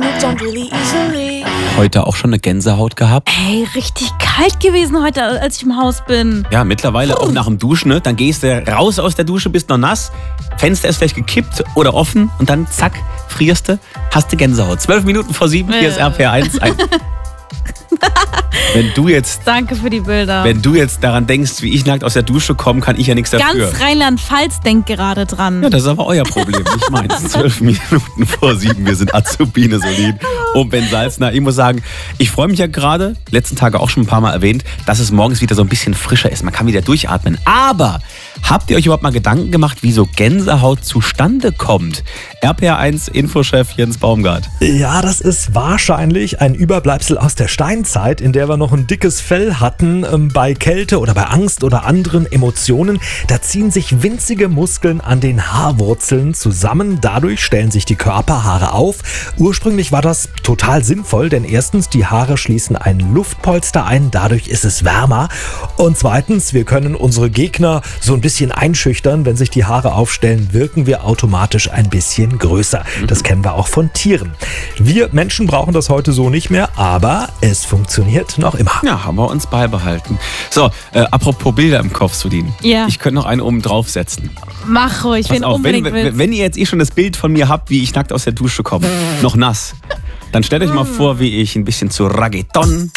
Heute auch schon eine Gänsehaut gehabt? Ey, richtig kalt gewesen heute, als ich im Haus bin. Ja, mittlerweile auch nach dem Duschen, ne? Dann gehst du raus aus der Dusche, bist noch nass, Fenster ist vielleicht gekippt oder offen und dann zack, frierst du, hast du Gänsehaut. 12 Minuten vor 7, hier ist RPR1. Danke für die Bilder. Wenn du jetzt daran denkst, wie ich nackt aus der Dusche komme, kann ich ja nichts dafür. Ganz Rheinland-Pfalz denkt gerade dran. Ja, das ist aber euer Problem, nicht meins. 12 Minuten vor 7, wir sind Azubine Solid und Ben Salzner. Ich muss sagen, ich freue mich ja gerade, letzten Tage auch schon ein paar Mal erwähnt, dass es morgens wieder so ein bisschen frischer ist. Man kann wieder durchatmen. Aber habt ihr euch überhaupt mal Gedanken gemacht, wie so Gänsehaut zustande kommt? RPR1 Infochef Jens Baumgart. Ja, das ist wahrscheinlich ein Überbleibsel aus der Steinzeit, in der wir noch ein dickes Fell hatten. Bei Kälte oder bei Angst oder anderen Emotionen, da ziehen sich winzige Muskeln an den Haarwurzeln zusammen. Dadurch stellen sich die Körperhaare auf. Ursprünglich war das total sinnvoll, denn erstens, die Haare schließen ein Luftpolster ein, dadurch ist es wärmer. Und zweitens, wir können unsere Gegner so ein bisschen einschüchtern. Wenn sich die Haare aufstellen, wirken wir automatisch ein bisschen größer. Das kennen wir auch von Tieren. Wir Menschen brauchen das heute so nicht mehr, aber es funktioniert noch immer. Ja, haben wir uns beibehalten. So, apropos Bilder im Kopf, Sudin. Ja. Ich könnte noch einen oben draufsetzen. Mach ruhig, wenn du unbedingt willst. Wenn ihr jetzt schon das Bild von mir habt, wie ich nackt aus der Dusche komme, noch nass, dann stellt euch mal vor, wie ich ein bisschen zu Reggaeton